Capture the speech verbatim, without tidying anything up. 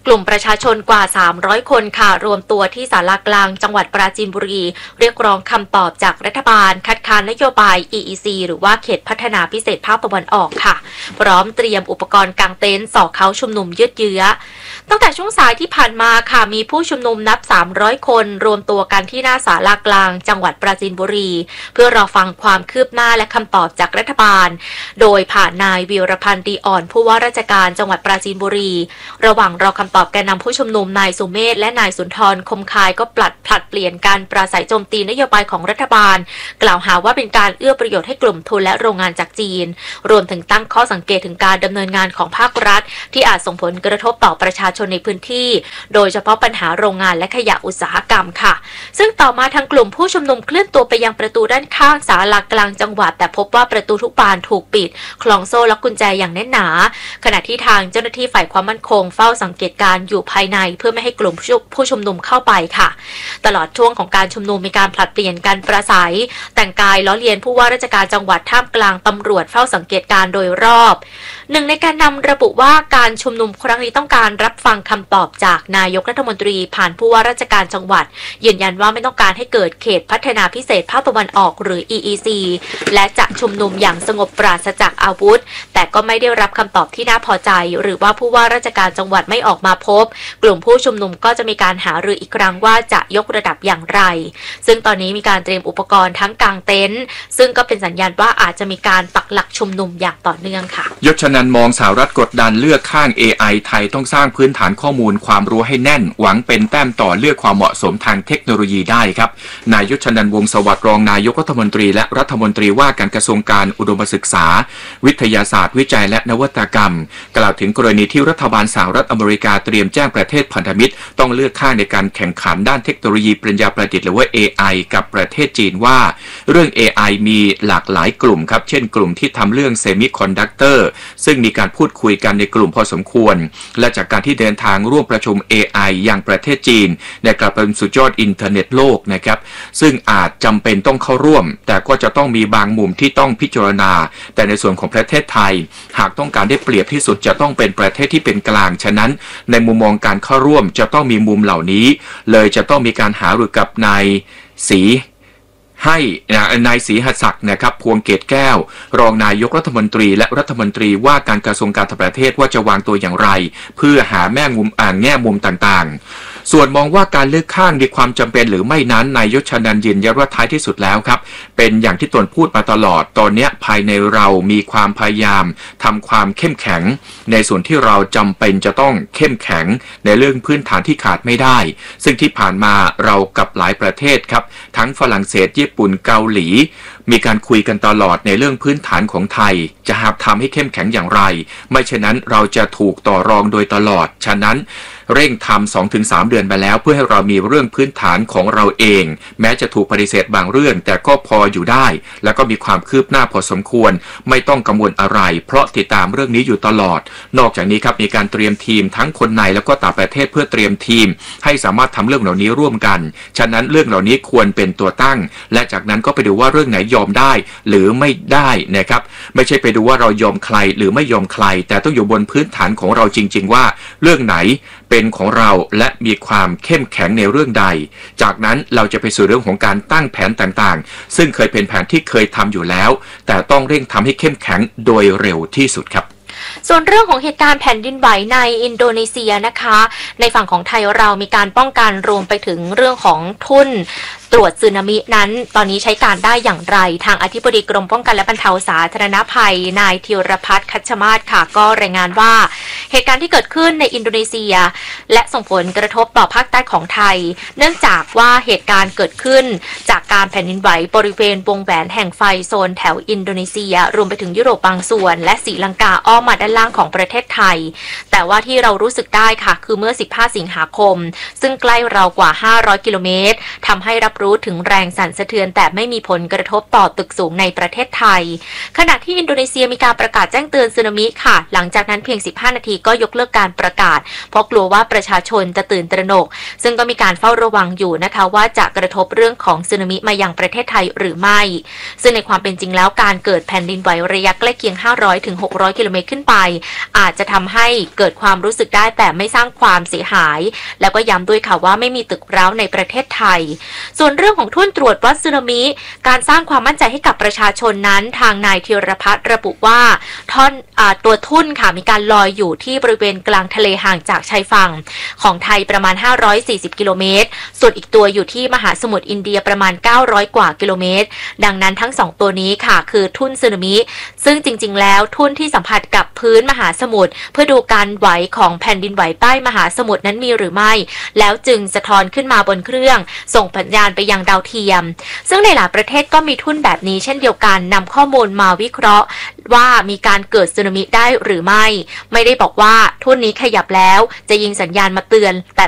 ลุ่มประชาชนกว่าสามร้อยคนค่ะรวมตัวที่ศาลากลางจังหวัดปราจีนบุรีเรียกร้องคำตอบจากรัฐบาลคัดค้านนโยบาย อี อี ซี หรือว่าเขตพัฒนาพิเศษภาคตะวันออกค่ะพร้อมเตรียมอุปกรณ์กางเต็นท์ส่อเขาชุมนุมยืดเยื้อตั้งแต่ช่วงสายที่ผ่านมาค่ะมีผู้ชุมนุมนับสามร้อยคนรวมตัวกันที่หน้าศาลากลางจังหวัดปราจีนบุรีเพื่อรอฟังความคืบหน้าและคำตอบจากรัฐบาลโดยผ่านนายวีรพันธ์ดีอ่อนผู้ว่าราชการจังหวัดปราจีนบุรีระหว่างรอคำตอบแกนนำผู้ชุมนุมนายสุเมธและนายสุนทรคมคายก็ปลัดผลัดเปลี่ยนการปราศัยโจมตีนโยบายของรัฐบาลกล่าวหาว่าเป็นการเอื้อประโยชน์ให้กลุ่มทุนและโรงงานจากจีนรวมถึงตั้งข้อสังเกตถึงการดำเนินงานของภาครัฐที่อาจส่งผลกระทบต่อประชาชนในพื้นที่โดยเฉพาะปัญหาโรงงานและขยะอุตสาหกรรมค่ะซึ่งต่อมาทางกลุ่มผู้ชุมนุมเคลื่อนตัวไปยังประตูด้านข้างศาลากลางจังหวัดแต่พบว่าประตูทุกบานถูกปิดคล้องโซ่และกุญแจอย่างแน่นหนาขณะที่ทางเจ้าหน้าที่ฝ่ายความมั่นคงเฝ้าสังเกตการอยู่ภายในเพื่อไม่ให้กลุ่มผู้ชุมนุมเข้าไปค่ะตลอดช่วงของการชุมนุมมีการผลัดเปลี่ยนการปราศัยแต่งกายล้อเลียนผู้ว่าราชการจังหวัดท่ามกลางตำรวจเฝ้าสังเกตการโดยรอบหนึ่งในการนำระบุว่าการชุมนุมครั้งนี้ต้องการรับฟังคำตอบจากนายกรัฐมนตรีผ่านผู้ว่าราชการจังหวัดยืนยันว่าไม่ต้องการให้เกิดเขตพัฒนาพิเศษภาคตะวันออกหรือ อี อี ซี และจะชุมนุมอย่างสงบปราศจากอาวุธแต่ก็ไม่ได้รับคำตอบที่น่าพอใจหรือว่าผู้ว่าราชการจังหวัดไม่ออกมาพบกลุ่มผู้ชุมนุมก็จะมีการหารืออีกครั้งว่าจะยกระดับอย่างไรซึ่งตอนนี้มีการเตรียมอุปกรณ์ทั้งกางเต็นท์ซึ่งก็เป็นสัญญาณว่าอาจจะมีการปักหลักชุมนุมอย่างต่อเนื่องค่ะยศนันท์มองสหรัฐกดดันเลือกข้าง เอ ไอ ไทยต้องสร้างพื้นฐานข้อมูลความรู้ให้แน่นหวังเป็นแต้มต่อเลือกความเหมาะสมทางเทคโนโลยีได้ครับนายยศนันท์วงศ์สวัสดิ์รองนายกรัฐมนตรีและรัฐมนตรีว่าการกระทรวงการอุดมศึกษาวิทยาศาสตร์วิจัยและนวัตกรรมกล่าวถึงกรณีที่รัฐบาลสหรัฐอเมริกาเตรียมแจ้งประเทศพันธมิตรต้องเลือกข้างในการแข่งขันด้านเทคโนโลยีปริญญาประดิษฐ์หรือว่า เอ ไอ กับประเทศจีนว่าเรื่อง เอ ไอ มีหลากหลายกลุ่มครับเช่นกลุ่มที่ทำเรื่องเซมิคอนดักเตอร์ซึ่งมีการพูดคุยกันในกลุ่มพอสมควรและจากการที่เดินทางร่วมประชุม เอ ไอ อย่างประเทศจีนในกระเป็นสุดยอดอินเทอร์เน็ตโลกนะครับซึ่งอาจจำเป็นต้องเข้าร่วมแต่ก็จะต้องมีบางมุมที่ต้องพิจารณาแต่ในส่วนของประเทศไทยหากต้องการได้เปรียบที่สุดจะต้องเป็นประเทศที่เป็นกลางฉะนั้นในมุมมองการเข้าร่วมจะต้องมีมุมเหล่านี้เลยจะต้องมีการหารือกับนายศรีให้นายศรีหัสศักดิ์นะครับพวงเกตแก้วรองนายกรัฐมนตรีและรัฐมนตรีว่าการกระทรวงการต่างประเทศว่าจะวางตัวอย่างไรเพื่อหาแง่มุมอ่างแง่มุมต่างๆส่วนมองว่าการเลือกข้างมีความจำเป็นหรือไม่นั้นนายยศนันท์ยืนยันว่าท้ายที่สุดแล้วครับเป็นอย่างที่ตนพูดมาตลอดตอนนี้ภายในเรามีความพยายามทำความเข้มแข็งในส่วนที่เราจำเป็นจะต้องเข้มแข็งในเรื่องพื้นฐานที่ขาดไม่ได้ซึ่งที่ผ่านมาเรากับหลายประเทศครับทั้งฝรั่งเศสญี่ปุ่นเกาหลีมีการคุยกันตลอดในเรื่องพื้นฐานของไทยจะหากทำให้เข้มแข็งอย่างไรไม่เช่นนั้นเราจะถูกต่อรองโดยตลอดฉะนั้นเร่งทำ สองถึงสาม เดือนไปแล้วเพื่อให้เรามีเรื่องพื้นฐานของเราเองแม้จะถูกปฏิเสธบางเรื่องแต่ก็พออยู่ได้แล้วก็มีความคืบหน้าพอสมควรไม่ต้องกังวลอะไรเพราะติดตามเรื่องนี้อยู่ตลอดนอกจากนี้ครับมีการเตรียมทีมทั้งคนในแล้วก็ต่างประเทศเพื่อเตรียมทีมให้สามารถทำเรื่องเหล่านี้ร่วมกันฉะนั้นเรื่องเหล่านี้ควรเป็นตัวตั้งและจากนั้นก็ไปดูว่าเรื่องไหนยอมได้หรือไม่ได้นะครับไม่ใช่ไปดูว่าเรายอมใครหรือไม่ยอมใครแต่ต้องอยู่บนพื้นฐานของเราจริงๆว่าเรื่องไหนเป็นของเราและมีความเข้มแข็งในเรื่องใดจากนั้นเราจะไปสู่เรื่องของการตั้งแผนต่างๆซึ่งเคยเป็นแผนที่เคยทำอยู่แล้วแต่ต้องเร่งทำให้เข้มแข็งโดยเร็วที่สุดครับส่วนเรื่องของเหตุการณ์แผ่นดินไหวในอินโดนีเซียนะคะในฝั่งของไทยเรามีการป้องกันรวมไปถึงเรื่องของทุนตรวจสึนามินั้นตอนนี้ใช้การได้อย่างไรทางอธิบดีกรมป้องกันและบรรเทาสาธารณภัยนายธีรพัฒน์คัชมาศค่ะก็รายงานว่าเหตุการณ์ที่เกิดขึ้นในอินโดนีเซียและส่งผลกระทบต่อภาคใต้ของไทยเนื่องจากว่าเหตุการณ์เกิดขึ้นจากการแผ่นดินไหวบริเวณวงแหวนแห่งไฟโซนแถวอินโดนีเซียรวมไปถึงยุโรปบางส่วนและศรีลังกาอ้อมมาด้านล่างของประเทศไทยแต่ว่าที่เรารู้สึกได้ค่ะคือเมื่อสิบห้าสิงหาคมซึ่งใกล้เรากว่าห้าร้อยกิโลเมตรทำให้รับรู้ถึงแรงสั่นสะเทือนแต่ไม่มีผลกระทบต่อตึกสูงในประเทศไทยขณะที่อินโดนีเซียมีการประกาศแจ้งเตือนสึนามิค่ะหลังจากนั้นเพียงสิบห้านาทีก็ยกเลิกการประกาศเพราะกลัวว่าประชาชนจะตื่นตระหนกซึ่งก็มีการเฝ้าระวังอยู่นะคะว่าจะกระทบเรื่องของสึนามิมายังประเทศไทยหรือไม่ซึ่งในความเป็นจริงแล้วการเกิดแผ่นดินไหวระยะใกล้เคียงห้าร้อยถึงหกร้อยกิโลเมตรขึ้นไปอาจจะทำให้เกิดความรู้สึกได้แต่ไม่สร้างความเสียหายแล้วก็ย้ำด้วยค่ะว่าไม่มีตึกร้าวในประเทศไทยส่วนเรื่องของทุ่นตรวจวัดสึนามิการสร้างความมั่นใจให้กับประชาชนนั้นทางนายธีรพัฒน์ระบุว่าท่อนตัวทุ่นค่ะมีการลอยอยู่ที่บริเวณกลางทะเลห่างจากชายฝั่งของไทยประมาณห้าร้อยสี่สิบกิโลเมตรส่วนอีกตัวอยู่ที่มหาสมุทรอินเดียประมาณเก้าร้อยกว่ากิโลเมตรดังนั้นทั้งสองตัวนี้ค่ะคือทุ่นสึนามิซึ่งจริงๆแล้วทุ่นที่สัมผัสกับพื้นมหาสมุทรเพื่อดูการไหวของแผ่นดินไหวใต้มหาสมุทรนั้นมีหรือไม่แล้วจึงสะท้อนขึ้นมาบนเครื่องส่งสัญญาณไปยังดาวเทียมซึ่งในหลายประเทศก็มีทุ่นแบบนี้เช่นเดียวกันนำข้อมูลมาวิเคราะห์ว่ามีการเกิดสึนามิได้หรือไม่ไม่ได้บอกว่าทุ่นนี้ขยับแล้วจะยิงสัญญาณมาเตือนแต่